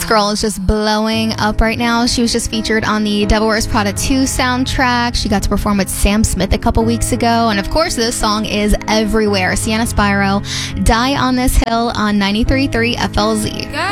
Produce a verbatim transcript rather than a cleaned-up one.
This girl is just blowing up right now. She was just featured on the Devil Wears Prada two soundtrack. She got to perform with Sam Smith a couple weeks ago. And of course, this song is everywhere. Sienna Spyro, Die on This Hill on ninety-three point three F L Z.